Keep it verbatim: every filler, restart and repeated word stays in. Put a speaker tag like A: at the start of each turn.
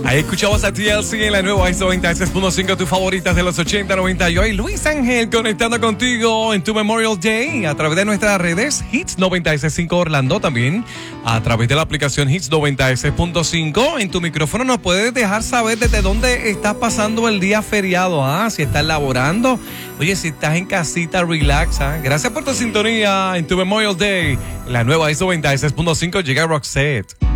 A: Ahí escuchamos a T L C en la nueva Hits noventa y seis punto cinco, tus favoritas de los ochenta, noventa y hoy. Luis Ángel conectando contigo en tu Memorial Day a través de nuestras redes Hits noventa y seis punto cinco Orlando, también a través de la aplicación Hits noventa y seis punto cinco. En tu micrófono nos puedes dejar saber desde dónde estás pasando el día feriado, ¿ah? Si estás laborando, oye, si estás en casita, relaxa. Gracias por tu sintonía en tu Memorial Day. En la nueva Hits noventa y seis punto cinco llega Roxette.